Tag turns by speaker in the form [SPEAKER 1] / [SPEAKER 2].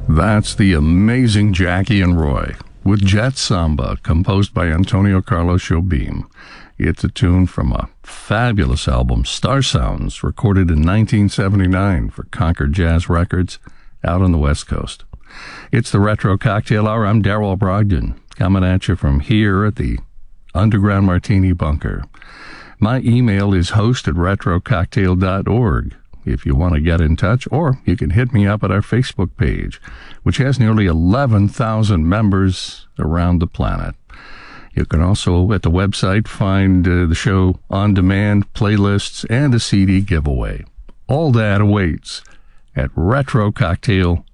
[SPEAKER 1] That's the amazing Jackie and Roy with Jet Samba, composed by Antonio Carlos Jobim. It's a tune from a fabulous album, Star Sounds, recorded in 1979 for Concord Jazz Records out on the West Coast. It's the Retro Cocktail Hour. I'm Darrell Brogdon, coming at you from here at the Underground Martini Bunker. My email is host@retrococktail.org. If you want to get in touch, or you can hit me up at our Facebook page, which has nearly 11,000 members around the planet. You can also, at the website, find the show on demand, playlists, and a CD giveaway. All that awaits at retrococktail.org.